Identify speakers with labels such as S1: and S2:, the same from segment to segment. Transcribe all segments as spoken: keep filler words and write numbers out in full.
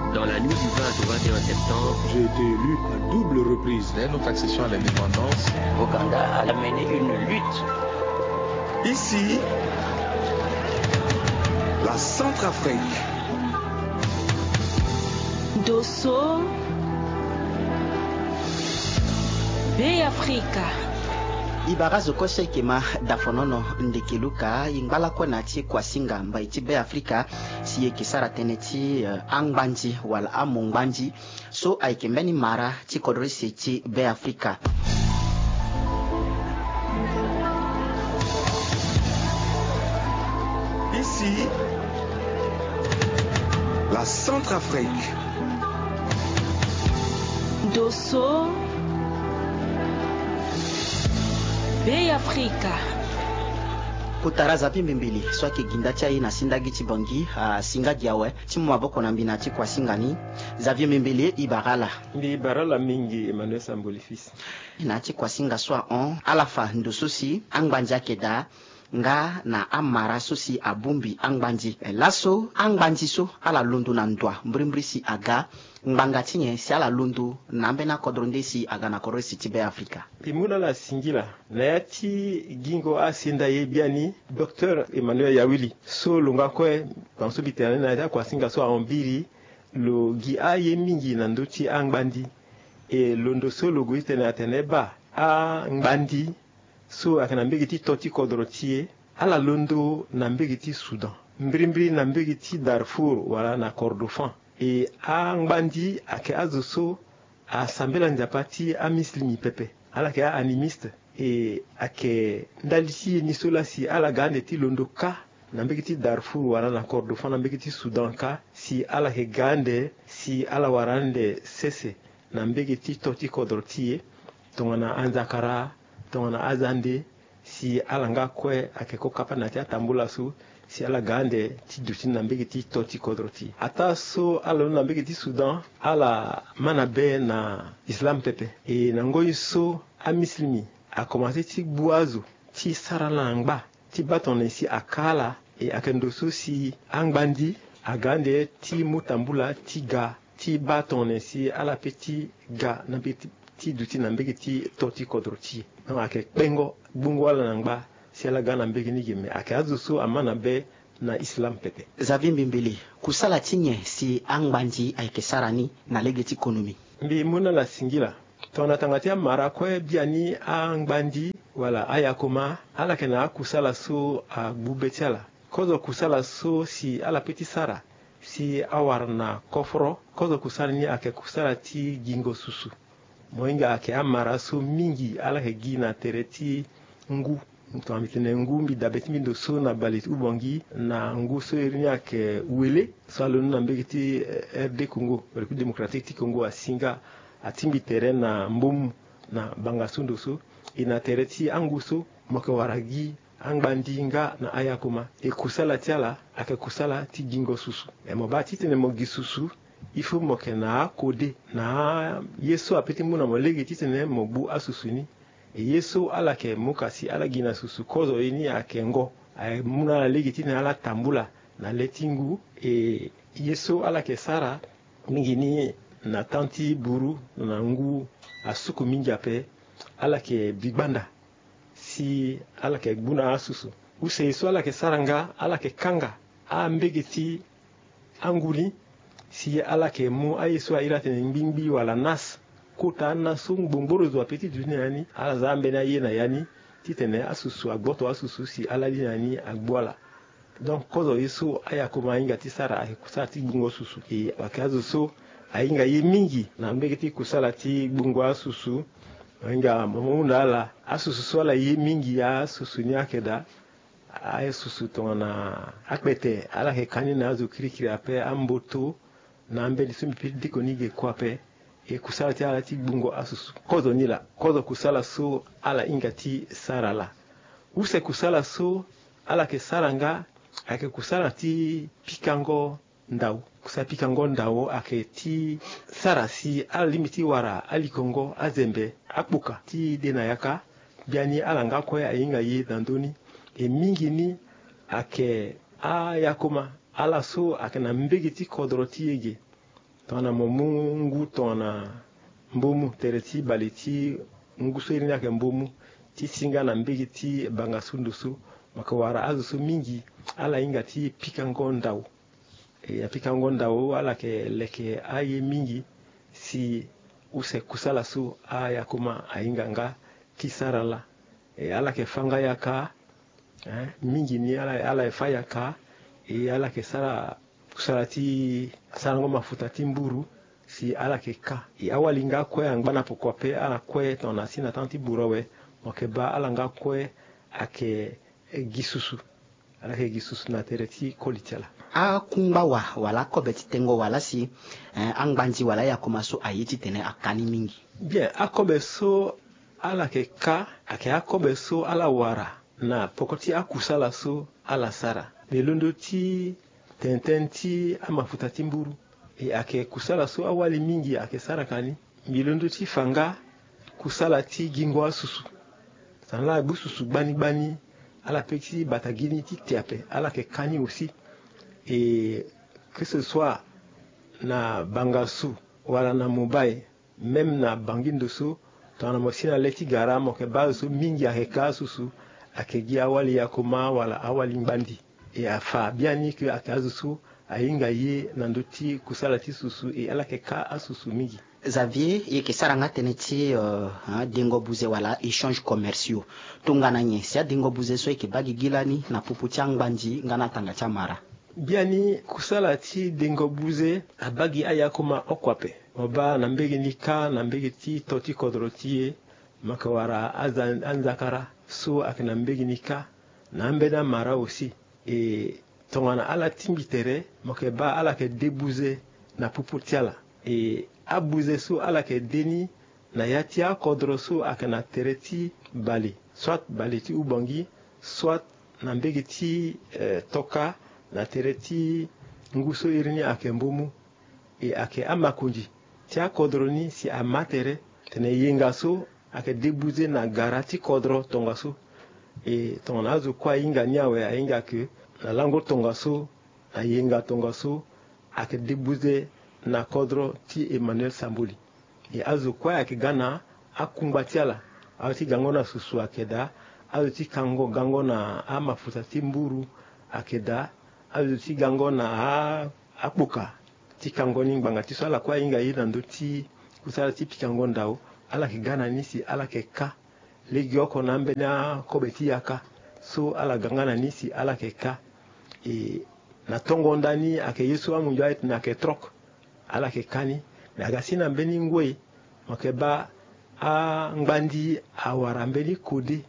S1: Dans la nuit du vingt au vingt et un septembre,
S2: j'ai été élu à double reprise.
S3: Dès notre accession à l'indépendance,
S4: Ouganda a mené une lutte.
S5: Ici, la Centrafrique.
S6: Dosso, Bay-Africa.
S7: Ibarazo kose kema dafonono ndekeluka ingala kwa nati kwa singa mba iti Bay-Africa siye kisara teneti uh, angbanji wala amungbanji so aikembeni mara ti kodrisi iti Bay-Africa.
S5: Ici, la Centrafrique.
S6: Dosso, Bay-Africa.
S7: Kutaraza pimbimbili swaki gindacha ina sindagi chibongi uh, singa giawe timu maboko na mbina kwa singani Xavier Mimbili Ibarala
S8: Mbi Ibarala mingi Emmanuel Samboli fils
S7: na kwa singa swa on alafa ndosusi angbanja keda nga na amara susi abumbi angbanji laso angbanji so ala lundu na ndwa mbrimbrisi aga ngbanga tinye si ala lundu na mbena kodronde si aga na koresi ti Bay-Africa
S8: imuna la singila na yati gingo asinda yebiani docteur Emmanuel Yawili so lunga kwe panso bitene na ya kwa singa so ambiri lo gi aye mingi na ndoti angbandi e londo so logo itene ateneba a ngbandi so akana mbegiti toti kodrotie ala londo na mbegiti Sudan mbirimbiri na mbegiti Darfour wala na Kordofan e a ngbandi ake azoso a sambela njapati a mislimi pepe ala ke a animiste e ake ndalisi ni sola si ala gande ti londo ka na mbegiti Darfour wala na Kordofan na mbegiti Sudan ka si ala ke gande si ala warande sese na mbegiti toti kodrotie tongana anzakara tongana azande si ala nga kwe akeko kapa na tia tambula su si ala gande ti duti na mbegi ti toti kodroti ata so ala na mbegi ti Sudan ala mana be na Islam pepe e na ngoyi so a muslimi a commencé ti buazu ti sarala ngba ti baton si akala e akendo so si angbandi agande ti mutambula ti ga ti baton si ala petit ga na petit ti duti na mbegi ti toti kodroti na ake pengo bungo ala ngba si ala gana mbegi ni gime ake azusu amana be na Islam pepe
S7: Xavier Mimbili kusala tinye si angbanji aike sarani na legeti ekonomi
S8: mbi muna la singila tona tangatia mara kwe biani angbandi wala ayakoma ala kena kusala so a bubetiala kozo kusala so si ala peti sara si awar na kofro kozo kusala ni ake kusala ti gingo susu moinga ake amara so mingi ala ke gina tereti ngu to amitene ngu mbi dabeti mindo so na balit ubongi na ngu so irinya ke wele so alo na mbegiti R D Congo République démocratique ti Congo asinga atimbi terrain na mbum na bangasundo so ina tereti angu so moke waragi angbandi nga na ayakoma e kusala tiala ake kusala ti gingo susu e mo ba titene mo gisusu il faut moke na kode na yeso apeti muna molegi titene mobu asusuni e yeso ala ke mukasi ala gina susu kozo ini akengo ay muna la legi titene ala tambula na letingu e yeso ala ke sara mingini na tanti buru na ngu asuku mingi ape ala ke bigbanda si ala ke gbuna asusu use yeso ala ke saranga ala ke kanga a mbegeti anguli si ala ke mu ayeso airate ngbingbi wala nas kota na so ngbomboro zo apeti duni yani ala zambe na yena yani titene asusu agboto asusu si ala li yani agbola donc kozo yeso aya koma inga tisara kusala ti bungo susu e akazo so ainga ye mingi na mbegeti kusala ti bungo asusu inga mumunda ala asusu so ala ye mingi ya asusu ni akeda ay susu tona akpete ala ke kanina azu kirikiri ape amboto na mbeli sumi pidi konige kwape e kusala ti ala ti bungo asusu kozo nila kozo kusala so ala ingati sarala use kusala so ala ke saranga ake kusala ti pikango ndau kusala pikango ndau ake ti sarasi ala limiti wara alikongo azembe akbuka ti dena yaka biani ala nga kwe ayinga ye dandoni e mingi ni ake a yakoma ala so ake na mbegi ti kodro ti yege tona momungu tona mbomu tereti baliti nguso irini yake mbomu ti singa na mbigi ti banga sundusu makawara azusu mingi ala inga ti pika ngondau e ya pika ngondau ala ke leke aye mingi si use kusala su aya kuma ainga nga kisarala e ala ke fanga yaka eh, mingi ni ala ala fa yaka e ala ke sara kusala ti sarango mafuta ti mburu si ala ke ka e awali nga kwe angbana pokwape ala kwe tona sina tanti burawe mokeba ala nga kwe ake e gisusu ala ke gisusu na tereti kolitela
S7: a kungba wa wala kobeti tengo wala si eh, angbanji wala ya komaso ayiti tene akani mingi
S8: bien akobeso ala ke ka ake akobeso ala wara na pokoti akusala so ala sara melondo ti tenten ti amafuta ti mburu e ake kusala so awali mingi ake sara kani melondo ti fanga kusala ti gingo asusu sanla bususu bani bani ala petit batagini ti tiape ala ke kani aussi et que ce soit na bangasu wala na mobile même na bangindoso tona mosina leti gara mo ke bazu mingi ake kasusu ake gi awali yakoma wala awali mbandi e afa biani ke akazusu ainga ye nandoti kusala ti susu e ala ke ka asusu mingi
S7: Xavier yeke saranga tene ti uh, dingo buze wala échange commerciaux tungana nye sia dingo buze so yeke bagi gilani na pupu ti angbanji ngana tanga ti amara
S8: biani kusala ti dingo buze abagi aya koma okwape oba na mbege ni ka na mbege ti to ti kodro ti ye makawara azan anzakara so akina mbege ni ka na mbeda mara aussi e tongana ala timbitere mokeba ala ke debuze na pupu tiala e abuze so ala ke deni na yatia kodro so akana tereti bali soit bali ti ubangi soit na mbege ti eh, toka na tereti nguso irini ake mbomu e ake amakunji ti akodro ni si amatere tene yenga so ake debuze na gara ti kodro tonga so e tongana azu kwa inga nyawe a inga ke na lango tonga so na yenga tonga so ake debuze na kodro ti Emmanuel Sambuli e azu kwa ake gana akumbatiala ati gango na susu akeda azu ti kango gango na amafuta ti mburu akeda azu ti gango na akpuka ti kango ni ngbanga ti so ala kwa inga ye nando ti kusala ti pikango ndao ala ke gana ni si ala ke ka legi oko na mbe na kobe ti yaka so ala gangana ni si ala ke ka e na tongo ndani ake yesu amunjo ayet na ke trok ala ke kani na gasina mbeni ngwe makeba a ngbandi awara mbeni kodi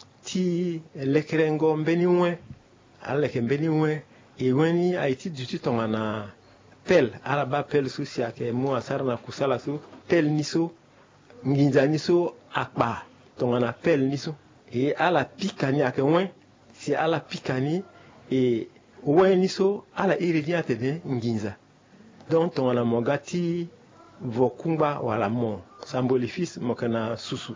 S8: ti lekrengo mbeni nwe ala ke mbeni nwe e weni aiti duti tonga na pel ala ba pel susi ake mu asara na kusala su pel niso nginza niso akpa tonga na pel niso e ala pikani ake wen si ala pikani e wen niso ala iri atene nginza donc tonga na mogati vokungba wala mo samboli fils mokana susu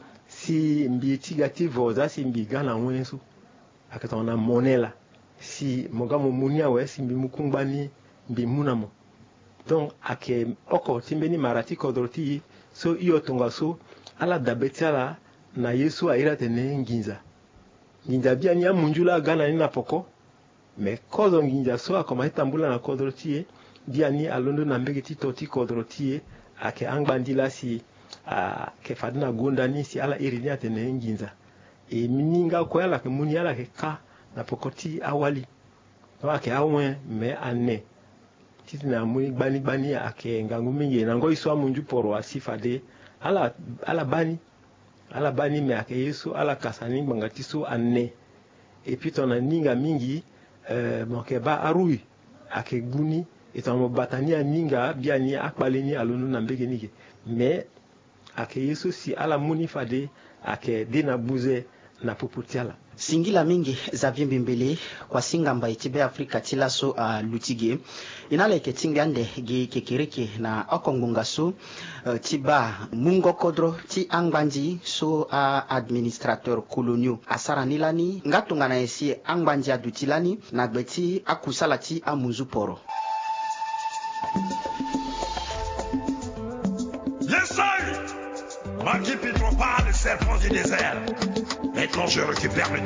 S8: si mbi tigati voza si mbi gana wensu akatonga na monela si mogamo munia we si mbi mukungba ni mbi munamo donc ake oko timbeni marati kodroti so iyo tonga so ala dabetiala na yesu aira tene nginza nginza bia ni amunjula gana ni na poko me kozo nginza so akoma itambula na kodroti bia ni alondo na mbege ti to ti kodroti ake angbandila si a ke fadina gonda ni si ala iri ni atene nginza e mininga ko ala ke muni ala ke ka na pokoti awali to ake awen me ane titi na muni gbani gbani ake ngangu mingi na ngo iso amunju poro asifade ala ala bani ala bani me ake yesu ala kasani bangati so ane e pito na ninga mingi euh mokeba arui ake guni etamo batania ninga biani akbaleni alonu na mbege nige me ake yesu si ala muni fade ake dina buze na puputiala
S7: singila mingi Xavier Bimbele kwa singa mba itibe Afrika tilaso a uh, lutige inale ke tingande ge kekereke na okongunga so uh, tiba mungo kodro ti angbanji so a uh, administrateur coloniaux asara nilani ngatunga na esi angbanji adutilani na gbeti akusala ti amunzu poro
S9: qui piqueront pas le serpent du désert. Maintenant, je récupère le